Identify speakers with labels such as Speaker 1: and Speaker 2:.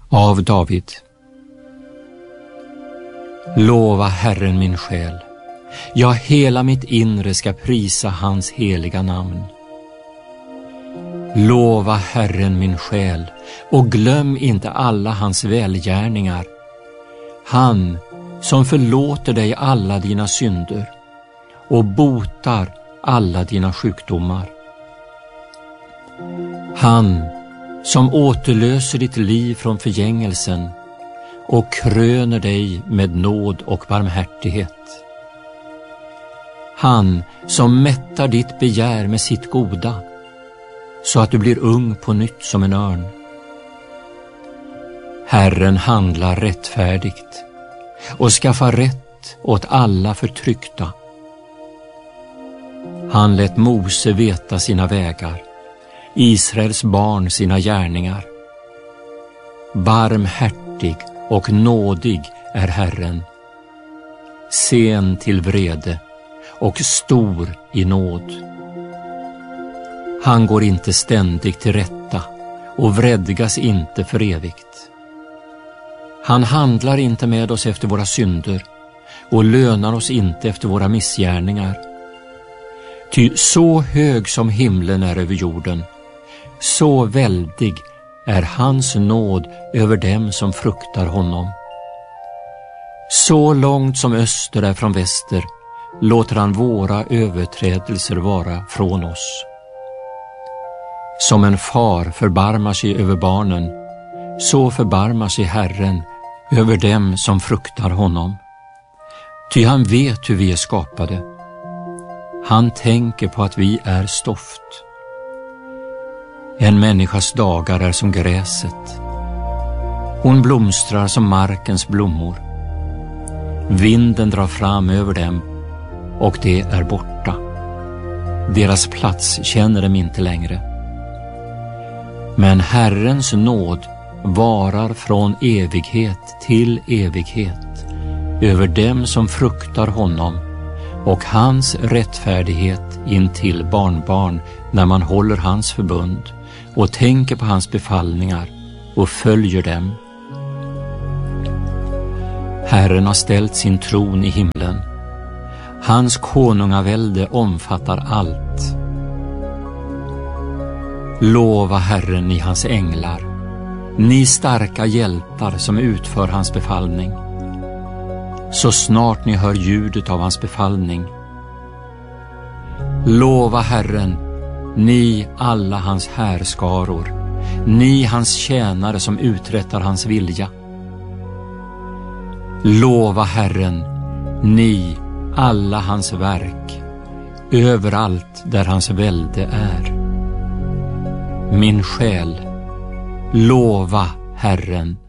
Speaker 1: Av David. Lova Herren min själ. Ja, hela mitt inre ska prisa hans heliga namn. Lova Herren min själ och glöm inte alla hans välgärningar. Han som förlåter dig alla dina synder och botar alla dina sjukdomar. Han som återlöser ditt liv från förgängelsen och kröner dig med nåd och barmhärtighet. Han som mättar ditt begär med sitt goda, så att du blir ung på nytt som en örn. Herren handlar rättfärdigt och skaffar rätt åt alla förtryckta. Han lät Mose veta sina vägar, Israels barn sina gärningar. Barmhärtig och nådig är Herren, sen till vrede och stor i nåd. Han går inte ständigt till rätta och vredgas inte för evigt. Han handlar inte med oss efter våra synder och lönar oss inte efter våra missgärningar. Ty så hög som himlen är över jorden, så väldig är hans nåd över dem som fruktar honom. Så långt som öster är från väster låter han våra överträdelser vara från oss. Som en far förbarmar sig över barnen, så förbarmar sig Herren över dem som fruktar honom. Ty han vet hur vi är skapade. Han tänker på att vi är stoft. En människas dagar är som gräset. Hon blomstrar som markens blommor. Vinden drar fram över dem och det är borta. Deras plats känner dem inte längre. Men Herrens nåd varar från evighet till evighet över dem som fruktar honom, och hans rättfärdighet in till barnbarn när man håller hans förbund och tänker på hans befallningar och följer dem. Herren har ställt sin tron i himlen. Hans konungavälde omfattar allt. Lova Herren i hans änglar, ni starka hjältar som utför hans befallning. Så snart ni hör ljudet av hans befallning. Lova Herren, ni alla hans härskaror, ni hans tjänare som uträttar hans vilja. Lova Herren, ni alla hans verk, överallt där hans välde är. Min själ, lova Herren.